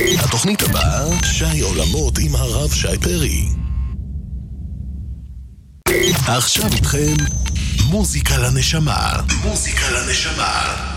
התוכנית הבאה, שי עולמות עם הרב שי פרי. עכשיו איתכם מוזיקה לנשמה. מוזיקה לנשמה.